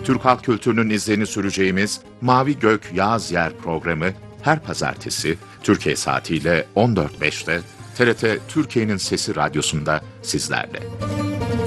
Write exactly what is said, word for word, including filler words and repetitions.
Türk halk kültürünün izlerini süreceğimiz Mavi Gök Yağız Yer programı her pazartesi Türkiye saatiyle on dört beşte T R T Türkiye'nin Sesi Radyosu'nda sizlerle.